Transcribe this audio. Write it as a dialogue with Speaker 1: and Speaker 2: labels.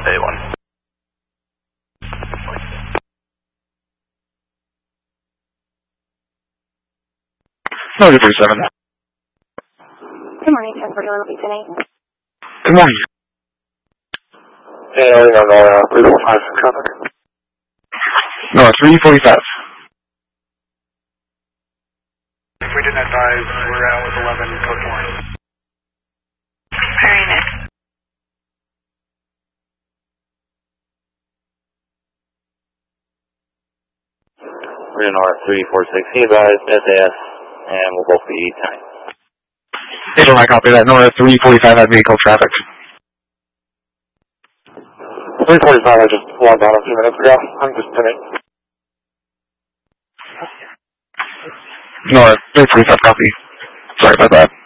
Speaker 1: A1. No, 37.
Speaker 2: Good morning, Transport Dealer tonight.
Speaker 1: Good morning.
Speaker 3: Yeah, no, 345 traffic.
Speaker 1: No, 345.
Speaker 3: If we didn't advise, we're out with 11 code 4.
Speaker 2: Very nice.
Speaker 3: We're in R346. He advised SAS, and we'll both be 10.
Speaker 1: Hey, I copy that. No, 345 had vehicle traffic.
Speaker 3: 345, I just logged on a few minutes ago. I'm just pinning.
Speaker 1: No, 345 copy. Sorry about that.